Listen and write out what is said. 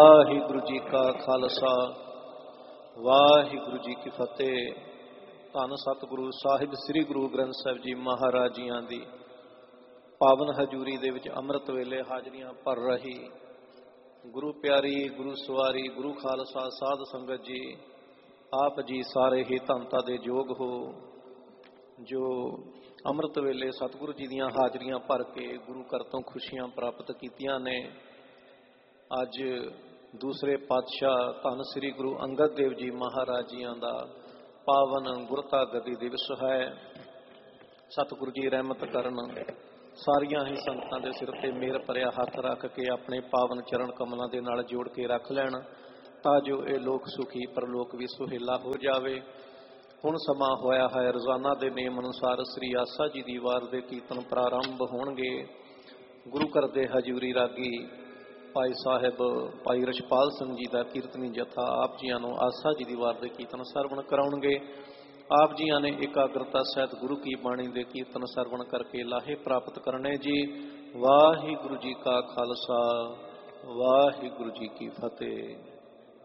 ਵਾਹਿਗੁਰੂ ਜੀ ਕਾ ਖਾਲਸਾ ਵਾਹਿਗੁਰੂ ਜੀ ਕੀ ਫਤਿਹ। ਧੰਨ ਸਤਿਗੁਰੂ ਸਾਹਿਬ ਸ੍ਰੀ ਗੁਰੂ ਗ੍ਰੰਥ ਸਾਹਿਬ ਜੀ ਮਹਾਰਾਜ ਜੀਆਂ ਦੀ ਪਾਵਨ ਹਜ਼ੂਰੀ ਦੇ ਵਿੱਚ ਅੰਮ੍ਰਿਤ ਵੇਲੇ ਹਾਜ਼ਰੀਆਂ ਭਰ ਰਹੀ ਗੁਰੂ ਪਿਆਰੀ, ਗੁਰੂ ਸਵਾਰੀ, ਗੁਰੂ ਖਾਲਸਾ ਸਾਧ ਸੰਗਤ ਜੀ, ਆਪ ਜੀ ਸਾਰੇ ਹੀ ਧੰਨਤਾ ਦੇ ਯੋਗ ਹੋ ਜੋ ਅੰਮ੍ਰਿਤ ਵੇਲੇ ਸਤਿਗੁਰੂ ਜੀ ਦੀਆਂ ਹਾਜ਼ਰੀਆਂ ਭਰ ਕੇ ਗੁਰੂ ਘਰ ਤੋਂ ਖੁਸ਼ੀਆਂ ਪ੍ਰਾਪਤ ਕੀਤੀਆਂ ਨੇ। ਅੱਜ ਦੂਸਰੇ ਪਾਤਸ਼ਾਹ ਧੰਨ ਸ੍ਰੀ ਗੁਰੂ ਅੰਗਦ ਦੇਵ ਜੀ ਮਹਾਰਾਜ ਜੀਆਂ ਦਾ ਪਾਵਨ ਗੁਰਤਾ ਗੱਦੀ ਦਿਵਸ ਹੈ। ਸਤਿਗੁਰੂ ਜੀ ਰਹਿਮਤ ਕਰਨ, ਸਾਰੀਆਂ ਹੀ ਸੰਗਤਾਂ ਦੇ ਸਿਰ ਤੇ ਮਿਹਰ ਭਰਿਆ ਹੱਥ ਰੱਖ ਕੇ ਆਪਣੇ ਪਾਵਨ ਚਰਨ ਕਮਲਾਂ ਦੇ ਨਾਲ ਜੋੜ ਕੇ ਰੱਖ ਲੈਣ ਤਾਂ ਜੋ ਇਹ ਲੋਕ ਸੁਖੀ ਪਰਲੋਕ ਵੀ ਸੁਹੇਲਾ ਹੋ ਜਾਵੇ। ਹੁਣ ਸਮਾਂ ਹੋਇਆ ਹੈ, ਰੋਜ਼ਾਨਾ ਦੇ ਨੇਮ ਅਨੁਸਾਰ ਸ੍ਰੀ ਆਸਾ ਜੀ ਦੀ ਵਾਰ ਦੇ ਕੀਰਤਨ ਪ੍ਰਾਰੰਭ ਹੋਣਗੇ। ਗੁਰੂ ਘਰ ਦੇ ਹਜ਼ੂਰੀ ਰਾਗੀ ਭਾਈ ਸਾਹਿਬ ਭਾਈ ਰਛਪਾਲ ਸਿੰਘ ਜੀ ਦਾ ਕੀਰਤਨੀ ਜਥਾ ਆਪ ਜੀਆਂ ਨੂੰ ਆਸਾ ਜੀ ਦੀ ਵਾਰ ਦੇ ਕੀਰਤਨ ਸਰਵਣ ਕਰਾਉਣਗੇ। ਆਪ ਜੀਆਂ ਨੇ ਇਕਾਗਰਤਾ ਸਹਿਤ ਗੁਰੂ ਕੀ ਬਾਣੀ ਦੇ ਕੀਰਤਨ ਸਰਵਣ ਕਰਕੇ ਲਾਹੇ ਪ੍ਰਾਪਤ ਕਰਨੇ ਜੀ। ਵਾਹਿਗੁਰੂ ਜੀ ਕਾ ਖਾਲਸਾ ਵਾਹਿਗੁਰੂ ਜੀ ਕੀ ਫਤਿਹ।